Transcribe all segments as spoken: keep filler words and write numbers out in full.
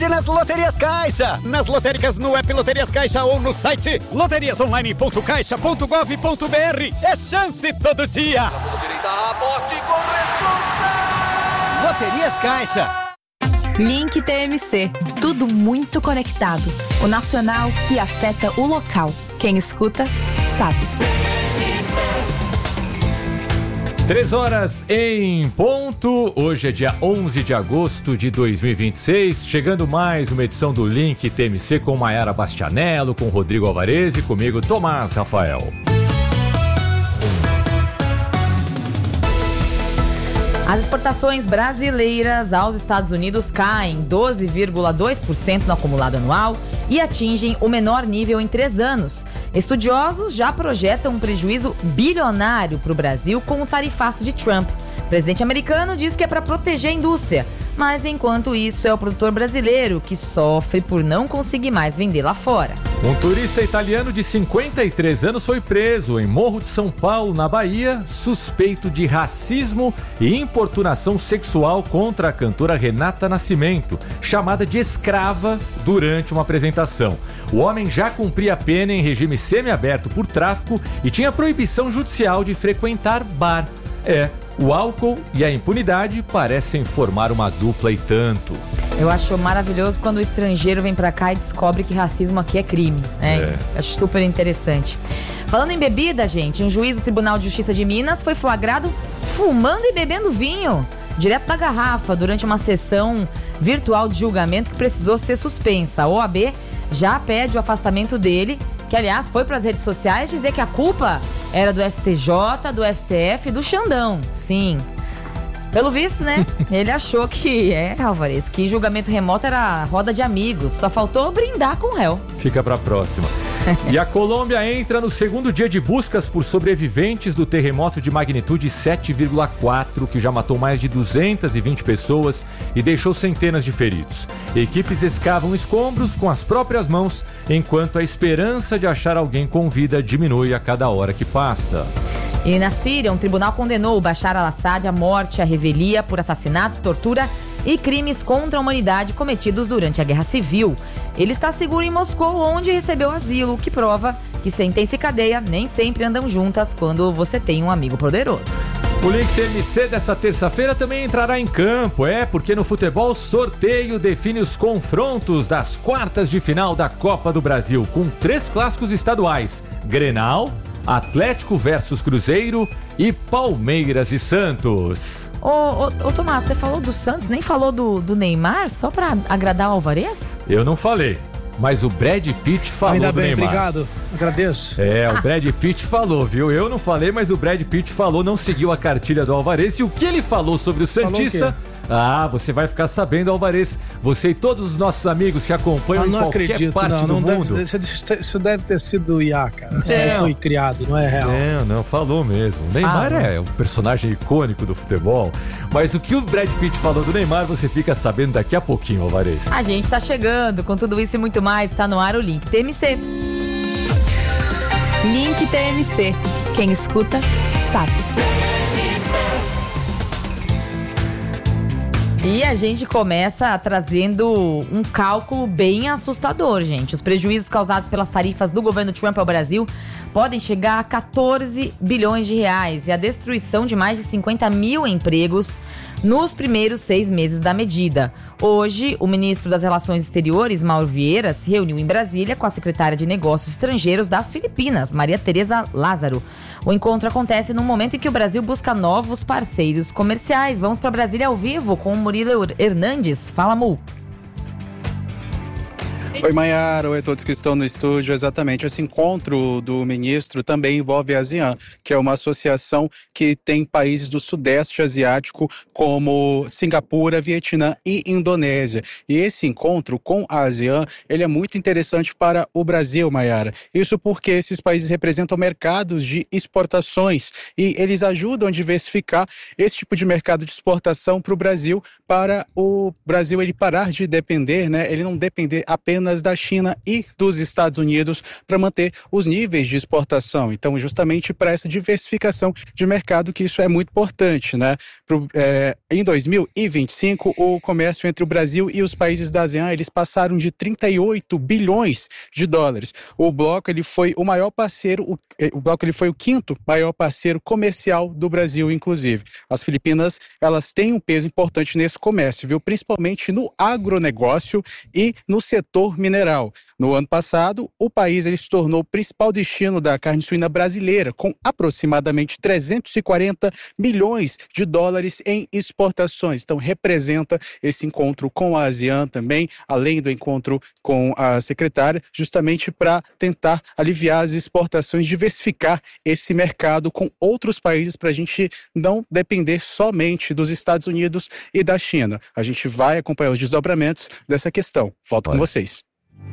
Nas Loterias Caixa, nas lotéricas no app Loterias Caixa ou no site loterias online ponto caixa ponto gov ponto br. É chance todo dia. Aposte com responsa. Loterias Caixa. Link T M C, tudo muito conectado. O nacional que afeta o local. Quem escuta, sabe. Três horas em ponto, hoje é dia onze de agosto de dois mil e vinte e seis, chegando mais uma edição do Link T M C com Maiara Bastianello, com Rodrigo Alvarez e comigo Tomás Rafael. As exportações brasileiras aos Estados Unidos caem doze vírgula dois por cento no acumulado anual e atingem o menor nível em três anos. Estudiosos já projetam um prejuízo bilionário para o Brasil com o tarifaço de Trump. O presidente americano diz que é para proteger a indústria, mas enquanto isso é o produtor brasileiro que sofre por não conseguir mais vender lá fora. Um turista italiano de cinquenta e três anos foi preso em Morro de São Paulo, na Bahia, suspeito de racismo e importunação sexual contra a cantora Renata Nascimento, chamada de escrava durante uma apresentação. O homem já cumpria a pena em regime semiaberto por tráfico e tinha proibição judicial de frequentar bar. É, o álcool e a impunidade parecem formar uma dupla e tanto. Eu acho maravilhoso quando o estrangeiro vem pra cá e descobre que racismo aqui é crime, né? É. Acho super interessante. Falando em bebida, gente, um juiz do Tribunal de Justiça de Minas foi flagrado fumando e bebendo vinho direto da garrafa durante uma sessão virtual de julgamento que precisou ser suspensa. A O A B já pede o afastamento dele, que aliás foi para as redes sociais dizer que a culpa era do S T J, do S T F e do Xandão. Sim. Pelo visto, né? Ele achou que, é, Alvarez, que julgamento remoto era roda de amigos. Só faltou brindar com o réu. Fica pra próxima. E a Colômbia entra no segundo dia de buscas por sobreviventes do terremoto de magnitude sete vírgula quatro, que já matou mais de duzentas e vinte pessoas e deixou centenas de feridos. Equipes escavam escombros com as próprias mãos, enquanto a esperança de achar alguém com vida diminui a cada hora que passa. E na Síria, um tribunal condenou o Bashar al-Assad à morte e à revelia por assassinatos, tortura e crimes contra a humanidade cometidos durante a Guerra Civil. Ele está seguro em Moscou, onde recebeu asilo, o que prova que sentença e cadeia nem sempre andam juntas quando você tem um amigo poderoso. O Link T M C dessa terça-feira também entrará em campo, é, porque no futebol sorteio define os confrontos das quartas de final da Copa do Brasil, com três clássicos estaduais: Grenal, Atlético versus Cruzeiro e Palmeiras e Santos. Ô, ô, ô Tomás, você falou do Santos, nem falou do, do Neymar, só pra agradar o Alvarez? Eu não falei, mas o Brad Pitt falou. Ainda do bem, Neymar. Obrigado, agradeço. É, o Brad Pitt falou, viu? Eu não falei, mas o Brad Pitt falou, não seguiu a cartilha do Alvarez. E o que ele falou sobre o Santista... Ah, você vai ficar sabendo, Alvarez. Você e todos os nossos amigos que acompanham em qualquer acredito, parte não, do não mundo. Deve, isso deve ter sido do I A, cara. Isso É. não foi criado, não é real. Não, não, falou mesmo. O Neymar Ah, é um personagem icônico do futebol. Mas o que o Brad Pitt falou do Neymar, você fica sabendo daqui a pouquinho, Alvarez. A gente tá chegando com tudo isso e muito mais. Tá no ar o Link T M C. Link T M C. Quem escuta, sabe. E a gente começa trazendo um cálculo bem assustador, gente. Os prejuízos causados pelas tarifas do governo Trump ao Brasil podem chegar a catorze bilhões de reais e a destruição de mais de cinquenta mil empregos nos primeiros seis meses da medida. Hoje, o ministro das Relações Exteriores, Mauro Vieira, se reuniu em Brasília com a secretária de Negócios Estrangeiros das Filipinas, Maria Tereza Lázaro. O encontro acontece num momento em que o Brasil busca novos parceiros comerciais. Vamos para Brasília ao vivo com o Murilo Hernandes. Fala, Mu. Oi, Maiara, oi a todos que estão no estúdio. Exatamente, esse encontro do ministro também envolve a ASEAN, que é uma associação que tem países do Sudeste Asiático como Singapura, Vietnã e Indonésia. E esse encontro com a ASEAN, ele é muito interessante para o Brasil, Maiara. Isso porque esses países representam mercados de exportações e eles ajudam a diversificar esse tipo de mercado de exportação para o Brasil, para o Brasil ele parar de depender, né? Ele não depender apenas Filipinas, da China e dos Estados Unidos para manter os níveis de exportação. Então, justamente para essa diversificação de mercado, que isso é muito importante, né? Pro, é, em dois mil e vinte e cinco, o comércio entre o Brasil e os países da ASEAN, eles passaram de trinta e oito bilhões de dólares. O bloco, ele foi o maior parceiro, o, o bloco ele foi o quinto maior parceiro comercial do Brasil, inclusive. As Filipinas, elas têm um peso importante nesse comércio, viu? Principalmente no agronegócio e no setor mineral. No ano passado, o país ele se tornou o principal destino da carne suína brasileira, com aproximadamente trezentos e quarenta milhões de dólares em exportações. Então, representa esse encontro com a ASEAN também, além do encontro com a secretária, justamente para tentar aliviar as exportações, diversificar esse mercado com outros países, para a gente não depender somente dos Estados Unidos e da China. A gente vai acompanhar os desdobramentos dessa questão. Volto Olha. com vocês.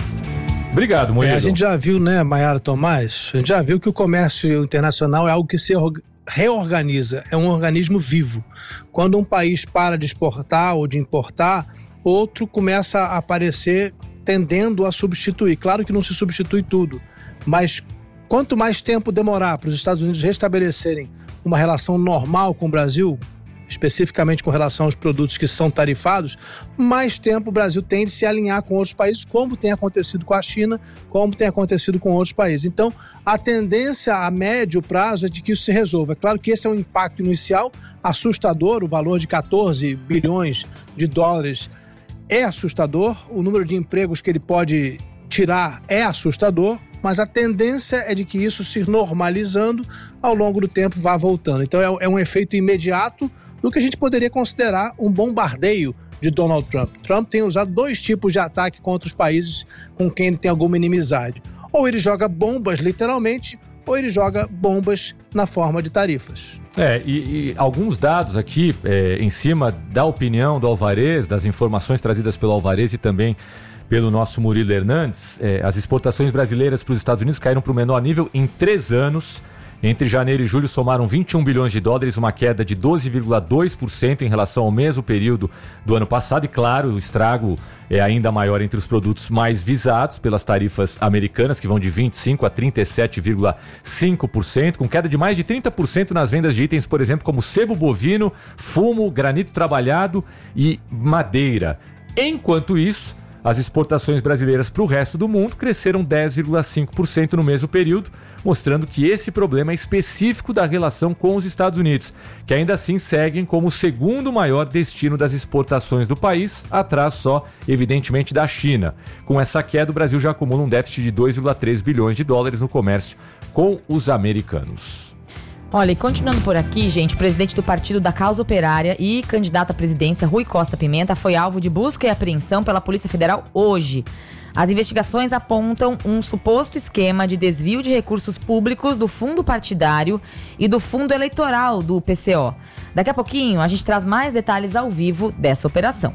Obrigado, Moedo. É, a gente já viu, né, Maiara Tomás, a gente já viu que o comércio internacional é algo que se reorganiza, é um organismo vivo. Quando um país para de exportar ou de importar, outro começa a aparecer tendendo a substituir. Claro que não se substitui tudo, mas quanto mais tempo demorar para os Estados Unidos restabelecerem uma relação normal com o Brasil, especificamente com relação aos produtos que são tarifados, mais tempo o Brasil tem de se alinhar com outros países, como tem acontecido com a China, como tem acontecido com outros países. Então, a tendência a médio prazo é de que isso se resolva. É claro que esse é um impacto inicial assustador, o valor de catorze bilhões de dólares é assustador, o número de empregos que ele pode tirar é assustador, mas a tendência é de que isso se normalizando ao longo do tempo vá voltando. Então é, é um efeito imediato do que a gente poderia considerar um bombardeio de Donald Trump. Trump tem usado dois tipos de ataque contra os países com quem ele tem alguma inimizade. Ou ele joga bombas, literalmente, ou ele joga bombas na forma de tarifas. É, e, e alguns dados aqui é, em cima da opinião do Alvarez, das informações trazidas pelo Alvarez e também pelo nosso Murilo Hernandes, é, as exportações brasileiras para os Estados Unidos caíram para o menor nível em três anos. Entre janeiro e julho somaram vinte e um bilhões de dólares, uma queda de doze vírgula dois por cento em relação ao mesmo período do ano passado. E claro, o estrago é ainda maior entre os produtos mais visados pelas tarifas americanas, que vão de vinte e cinco por cento a trinta e sete vírgula cinco por cento, com queda de mais de trinta por cento nas vendas de itens, por exemplo, como sebo bovino, fumo, granito trabalhado e madeira. Enquanto isso, as exportações brasileiras para o resto do mundo cresceram dez vírgula cinco por cento no mesmo período, mostrando que esse problema é específico da relação com os Estados Unidos, que ainda assim seguem como o segundo maior destino das exportações do país, atrás só, evidentemente, da China. Com essa queda, o Brasil já acumula um déficit de dois vírgula três bilhões de dólares no comércio com os americanos. Olha, e continuando por aqui, gente, o presidente do Partido da Causa Operária e candidato à presidência, Rui Costa Pimenta, foi alvo de busca e apreensão pela Polícia Federal hoje. As investigações apontam um suposto esquema de desvio de recursos públicos do fundo partidário e do fundo eleitoral do P C O. Daqui a pouquinho a gente traz mais detalhes ao vivo dessa operação.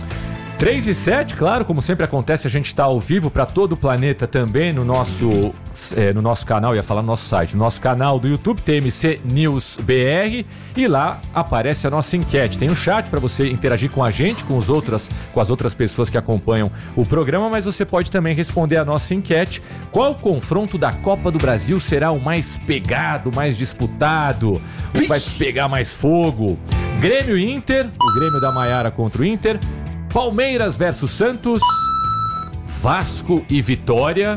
três e sete, claro, como sempre acontece, a gente está ao vivo para todo o planeta também no nosso, é, no nosso canal, ia falar no nosso site, no nosso canal do YouTube, T M C News B R, e lá aparece a nossa enquete. Tem um chat para você interagir com a gente, com, os outras, com as outras pessoas que acompanham o programa, mas você pode também responder a nossa enquete. Qual confronto da Copa do Brasil será o mais pegado, mais disputado? O que vai pegar mais fogo? Grêmio e Inter, o Grêmio da Maiara contra o Inter. Palmeiras versus Santos, Vasco e Vitória,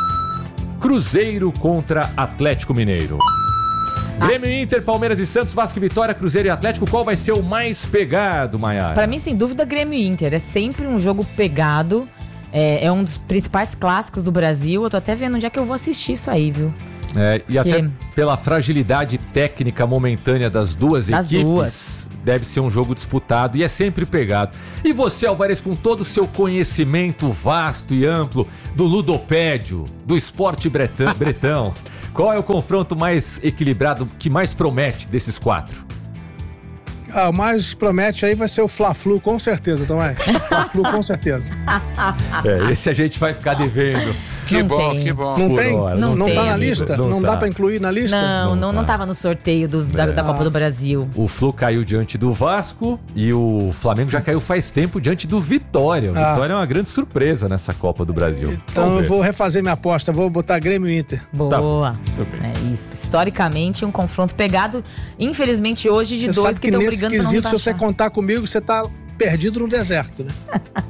Cruzeiro contra Atlético Mineiro. Grêmio, Inter, Palmeiras e Santos, Vasco e Vitória, Cruzeiro e Atlético, qual vai ser o mais pegado, Maiara? Pra mim, sem dúvida, Grêmio e Inter. É sempre um jogo pegado, é, é um dos principais clássicos do Brasil. Eu tô até vendo onde é que eu vou assistir isso aí, viu? É, e que... até pela fragilidade técnica momentânea das duas das equipes... Duas. Deve ser um jogo disputado e é sempre pegado. E você, Alvarez, com todo o seu conhecimento vasto e amplo do ludopédio, do esporte bretão, bretão, qual é o confronto mais equilibrado, que mais promete desses quatro? Ah, o mais promete aí vai ser o Fla-Flu, com certeza, Tomás. Fla-Flu, com certeza. É, esse a gente vai ficar devendo. Que não bom, tem. que bom. Não Por tem? hora, não não não tá tem, na amigo, lista? não Não, tá. dá pra incluir na lista? Não, Não não, não tá. tava no sorteio dos, da, É. da Copa do Brasil. O Flu caiu diante do Vasco e o Flamengo já caiu faz tempo diante do Vitória. O Ah. Vitória é uma grande surpresa nessa Copa do Brasil. Então Vamos eu ver. vou refazer minha aposta, vou botar Grêmio e Inter. Boa. Tudo bem. É isso. Historicamente, um confronto pegado, infelizmente, hoje, de Você dois sabe que que estão nesse brigando pra não quesito, se você rebaixar. contar comigo, você tá perdido no deserto, né?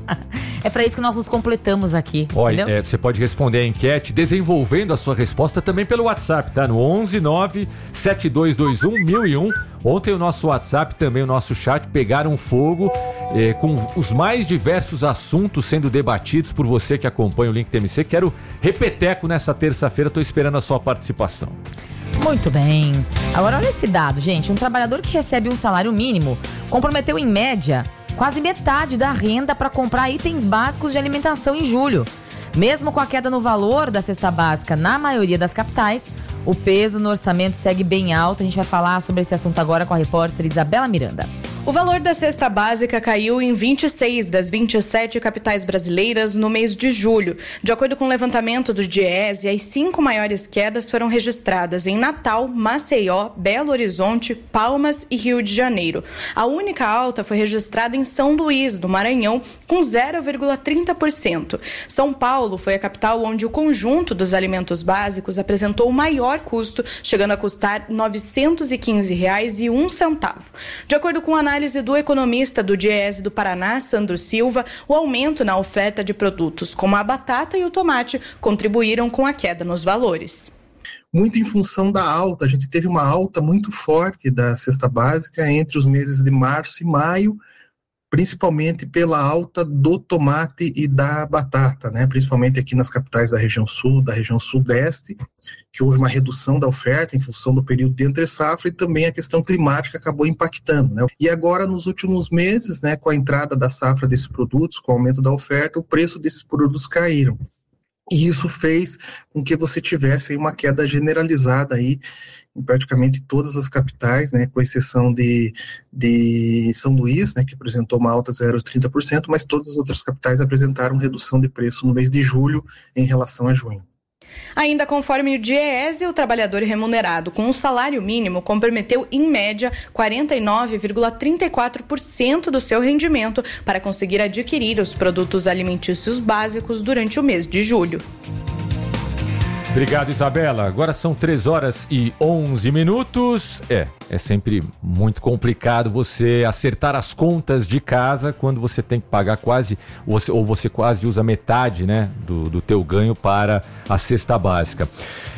É pra isso que nós nos completamos aqui, Olha, entendeu? é, você pode responder a enquete desenvolvendo a sua resposta também pelo WhatsApp, tá? No onze nove sete dois dois um mil e um. Ontem o nosso WhatsApp, também o nosso chat, pegaram fogo é, com os mais diversos assuntos sendo debatidos por você que acompanha o Link T M C. Quero repeteco nessa terça-feira, tô esperando a sua participação. Muito bem. Agora, olha esse dado, gente. Um trabalhador que recebe um salário mínimo comprometeu, em média, quase metade da renda para comprar itens básicos de alimentação em julho. Mesmo com a queda no valor da cesta básica na maioria das capitais, o peso no orçamento segue bem alto. A gente vai falar sobre esse assunto agora com a repórter Isabela Miranda. O valor da cesta básica caiu em vinte e seis das vinte e sete capitais brasileiras no mês de julho. De acordo com o levantamento do Diese, as cinco maiores quedas foram registradas em Natal, Maceió, Belo Horizonte, Palmas e Rio de Janeiro. A única alta foi registrada em São Luís, do Maranhão, com zero vírgula trinta por cento. São Paulo foi a capital onde o conjunto dos alimentos básicos apresentou o maior custo, chegando a custar novecentos e quinze reais e um centavo. De acordo com a análise do economista do Diese do Paraná, Sandro Silva, o aumento na oferta de produtos como a batata e o tomate contribuíram com a queda nos valores. Muito em função da alta, a gente teve uma alta muito forte da cesta básica entre os meses de março e maio, principalmente pela alta do tomate e da batata, né? Principalmente aqui nas capitais da região sul, da região sudeste, que houve uma redução da oferta em função do período de entre-safra e também a questão climática acabou impactando, né? E agora, nos últimos meses, né, com a entrada da safra desses produtos, com o aumento da oferta, o preço desses produtos caíram. E isso fez com que você tivesse aí uma queda generalizada aí em praticamente todas as capitais, né, com exceção de, de São Luís, né, que apresentou uma alta de zero vírgula trinta por cento, mas todas as outras capitais apresentaram redução de preço no mês de julho em relação a junho. Ainda conforme o Diese, o trabalhador remunerado com um salário mínimo comprometeu, em média, quarenta e nove vírgula trinta e quatro por cento do seu rendimento para conseguir adquirir os produtos alimentícios básicos durante o mês de julho. Obrigado, Isabela. Agora são três horas e onze minutos. É, é sempre muito complicado você acertar as contas de casa quando você tem que pagar quase, ou você, ou você quase usa metade, né, do, do teu ganho para a cesta básica.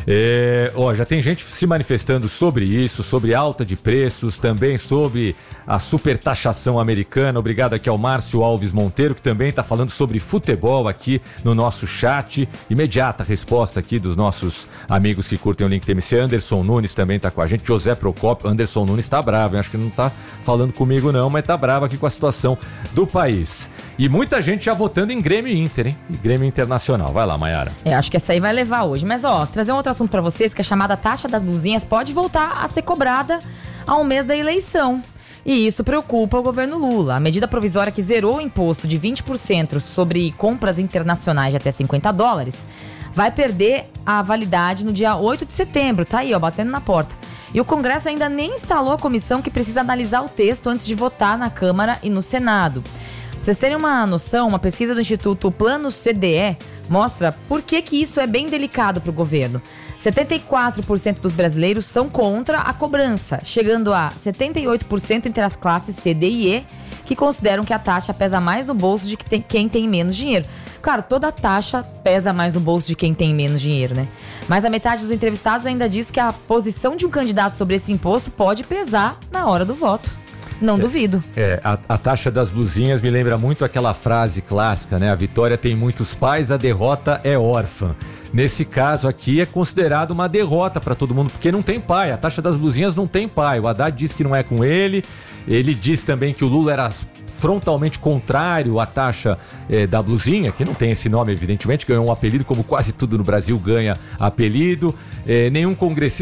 É, ó, já tem gente se manifestando sobre isso, sobre alta de preços, também sobre a supertaxação americana. Obrigado aqui ao Márcio Alves Monteiro, que também está falando sobre futebol aqui no nosso chat. Imediata resposta aqui dos nossos amigos que curtem o Link T M C. Anderson Nunes também está com a gente. José Procópio. Anderson Nunes está bravo, hein? Acho que não está falando comigo não, mas está bravo aqui com a situação do país. E muita gente já votando em Grêmio e Inter, hein? E Grêmio Internacional. Vai lá, Mayara. É, acho que essa aí vai levar hoje. Mas, ó, trazer um outro assunto pra vocês, que a chamada taxa das blusinhas pode voltar a ser cobrada a um mês da eleição. E isso preocupa o governo Lula. A medida provisória que zerou o imposto de vinte por cento sobre compras internacionais de até cinquenta dólares vai perder a validade no dia oito de setembro. Tá aí, ó, batendo na porta. E o Congresso ainda nem instalou a comissão que precisa analisar o texto antes de votar na Câmara e no Senado. Pra vocês terem uma noção, uma pesquisa do Instituto Plano C D E mostra por que que isso é bem delicado para o governo. setenta e quatro por cento dos brasileiros são contra a cobrança, chegando a setenta e oito por cento entre as classes C, D e E, que consideram que a taxa pesa mais no bolso de quem tem menos dinheiro. Claro, toda taxa pesa mais no bolso de quem tem menos dinheiro, né? Mas a metade dos entrevistados ainda diz que a posição de um candidato sobre esse imposto pode pesar na hora do voto. Não é, duvido. É, a, a taxa das blusinhas me lembra muito aquela frase clássica, né? A vitória tem muitos pais, a derrota é órfã. Nesse caso aqui é considerado uma derrota para todo mundo, porque não tem pai. A taxa das blusinhas não tem pai. O Haddad diz que não é com ele. Ele diz também que o Lula era frontalmente contrário à taxa eh, da blusinha, que não tem esse nome, evidentemente, ganhou um apelido, como quase tudo no Brasil ganha apelido. Eh, nenhum congressista